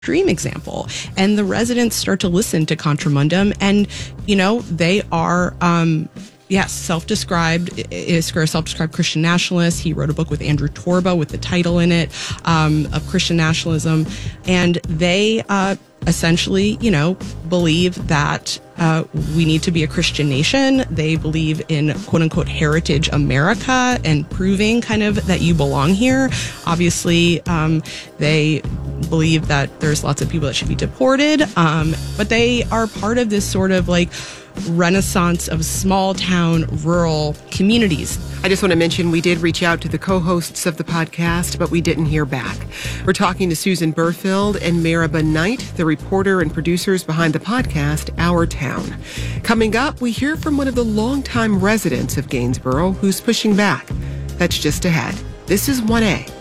extreme example. And the residents start to listen to Contramundum, and, they are, self-described Christian nationalist. He wrote a book with Andrew Torba with the title in it, of Christian nationalism. And they, essentially, believe that we need to be a Christian nation. They believe in quote unquote heritage America and proving kind of that you belong here. Obviously, they believe that there's lots of people that should be deported. But they are part of this sort of like renaissance of small town rural communities. I just want to mention we did reach out to the co-hosts of the podcast, but we didn't hear back. We're talking to Susan Burfield and Maribel Knight, the reporter and producers behind the podcast, Our Town. Coming up, we hear from one of the longtime residents of Gainsborough who's pushing back. That's just ahead. This is 1A.